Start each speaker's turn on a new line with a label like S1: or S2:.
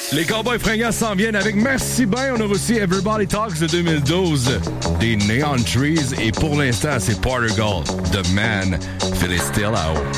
S1: Les Cowboys fringants s'en viennent avec Merci bien. On a reçu Everybody Talks de 2012, des Neon Trees et pour l'instant, c'est Portugal, The Man, Phil is still out.